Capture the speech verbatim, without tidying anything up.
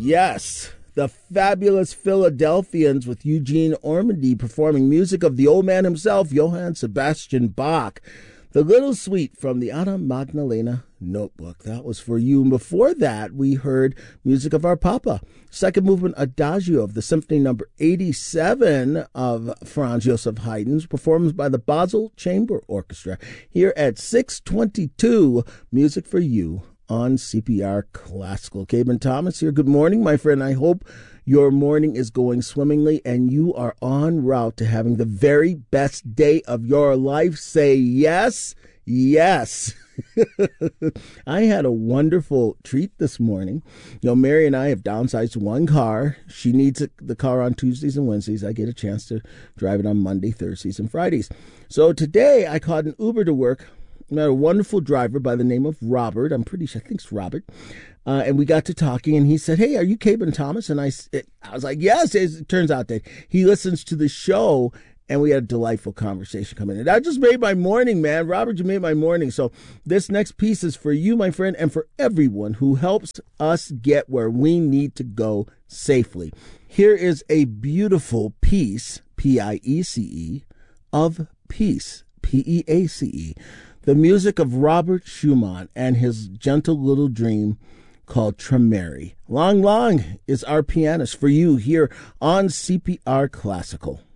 Yes, the fabulous Philadelphians with Eugene Ormandy performing music of the old man himself, Johann Sebastian Bach. The Little Suite from the Anna Magdalena Notebook. That was for you. And before that, we heard music of our Papa. Second movement Adagio of the Symphony Number eighty-seven of Franz Joseph Haydn, performed by the Basel Chamber Orchestra here at six twenty-two. Music for you on C P R Classical. Caben Thomas here. Good morning, my friend. I hope your morning is going swimmingly and you are en route to having the very best day of your life. Say yes, yes. I had a wonderful treat this morning. You know, Mary and I have downsized one car. She needs the car on Tuesdays and Wednesdays. I get a chance to drive it on Monday, Thursdays, and Fridays. So today I caught an Uber to work. I met a wonderful driver by the name of Robert. I'm pretty sure, I think it's Robert. Uh, and we got to talking, and he said, "Hey, are you Caben Thomas?" And I, I was like, "Yes." It turns out that he listens to the show, and we had a delightful conversation coming in. That just made my morning, man. Robert, you made my morning. So this next piece is for you, my friend, and for everyone who helps us get where we need to go safely. Here is a beautiful piece, P I E C E, of peace, P E A C E. The music of Robert Schumann and his gentle little dream called Tremere. Long Long is our pianist for you here on C P R Classical.